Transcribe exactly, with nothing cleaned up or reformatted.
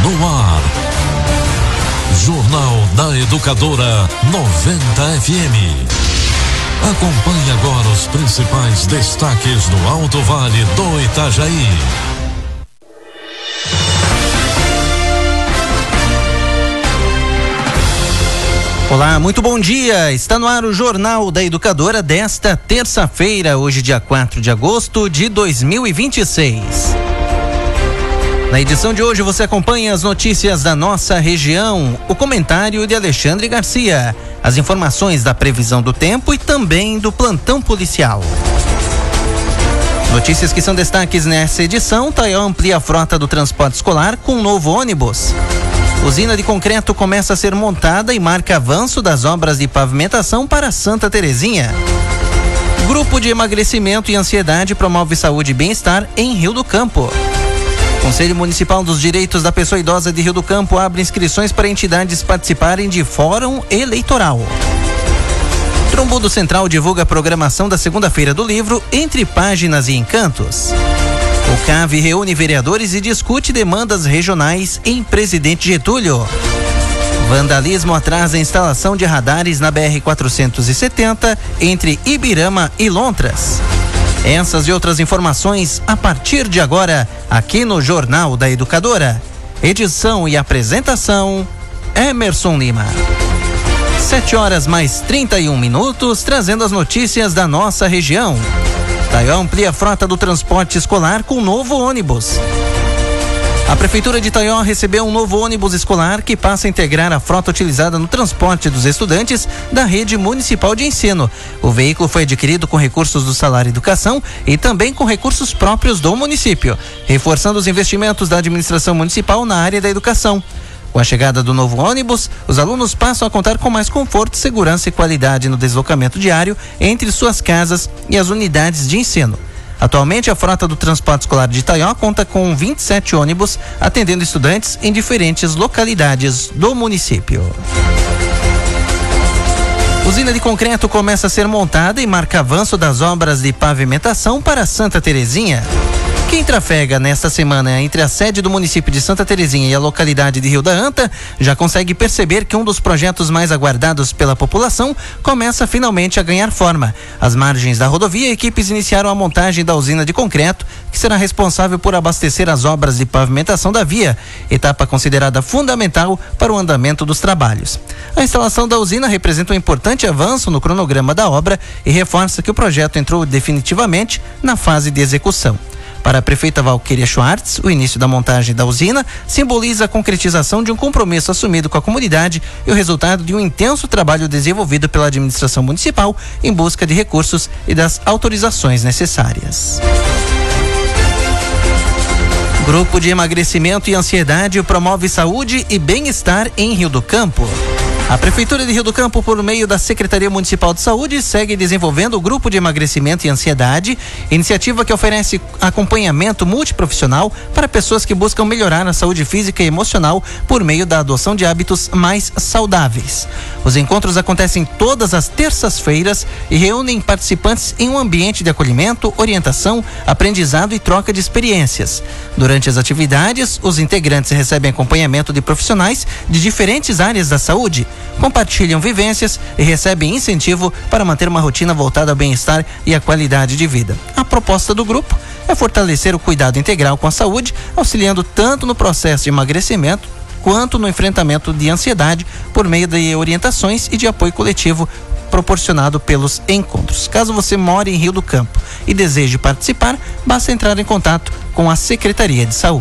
no ar. Jornal da Educadora noventa F M. Acompanhe agora os principais destaques do Alto Vale do Itajaí. Olá, muito bom dia. Está no ar o Jornal da Educadora desta terça-feira, hoje dia quatro de agosto de dois mil e vinte e seis. Na edição de hoje você acompanha as notícias da nossa região, o comentário de Alexandre Garcia, as informações da previsão do tempo e também do plantão policial. Notícias que são destaques nessa edição: Taió amplia a frota do transporte escolar com um novo ônibus. Usina de concreto começa a ser montada e marca avanço das obras de pavimentação para Santa Terezinha. Grupo de emagrecimento e ansiedade promove saúde e bem-estar em Rio do Campo. Conselho Municipal dos Direitos da Pessoa Idosa de Rio do Campo abre inscrições para entidades participarem de Fórum Eleitoral. Trombudo Central divulga a programação da segunda-feira do livro Entre Páginas e Encantos. O C A V reúne vereadores e discute demandas regionais em Presidente Getúlio. Vandalismo atrasa a instalação de radares na B R quatrocentos e setenta entre Ibirama e Lontras. Essas e outras informações a partir de agora, aqui no Jornal da Educadora. Edição e apresentação, Emerson Lima. Sete horas mais trinta e um minutos, trazendo as notícias da nossa região. Taió amplia a frota do transporte escolar com um novo ônibus. A Prefeitura de Taió recebeu um novo ônibus escolar que passa a integrar a frota utilizada no transporte dos estudantes da rede municipal de ensino. O veículo foi adquirido com recursos do Salário Educação e também com recursos próprios do município, reforçando os investimentos da administração municipal na área da educação. Com a chegada do novo ônibus, os alunos passam a contar com mais conforto, segurança e qualidade no deslocamento diário entre suas casas e as unidades de ensino. Atualmente, a frota do transporte escolar de Taió conta com vinte e sete ônibus, atendendo estudantes em diferentes localidades do município. Usina de concreto começa a ser montada e marca avanço das obras de pavimentação para Santa Terezinha. Quem trafega nesta semana entre a sede do município de Santa Terezinha e a localidade de Rio da Anta já consegue perceber que um dos projetos mais aguardados pela população começa finalmente a ganhar forma. Às margens da rodovia, equipes iniciaram a montagem da usina de concreto, que será responsável por abastecer as obras de pavimentação da via, etapa considerada fundamental para o andamento dos trabalhos. A instalação da usina representa um importante avanço no cronograma da obra e reforça que o projeto entrou definitivamente na fase de execução. Para a prefeita Valquíria Schwartz, o início da montagem da usina simboliza a concretização de um compromisso assumido com a comunidade e o resultado de um intenso trabalho desenvolvido pela administração municipal em busca de recursos e das autorizações necessárias. Grupo de emagrecimento e ansiedade promove saúde e bem-estar em Rio do Campo. A Prefeitura de Rio do Campo, por meio da Secretaria Municipal de Saúde, segue desenvolvendo o Grupo de Emagrecimento e Ansiedade, iniciativa que oferece acompanhamento multiprofissional para pessoas que buscam melhorar a saúde física e emocional por meio da adoção de hábitos mais saudáveis. Os encontros acontecem todas as terças-feiras e reúnem participantes em um ambiente de acolhimento, orientação, aprendizado e troca de experiências. Durante as atividades, os integrantes recebem acompanhamento de profissionais de diferentes áreas da saúde, compartilham vivências e recebem incentivo para manter uma rotina voltada ao bem-estar e à qualidade de vida. A proposta do grupo é fortalecer o cuidado integral com a saúde, auxiliando tanto no processo de emagrecimento quanto no enfrentamento de ansiedade por meio de orientações e de apoio coletivo proporcionado pelos encontros. Caso você more em Rio do Campo e deseje participar, basta entrar em contato com a Secretaria de Saúde.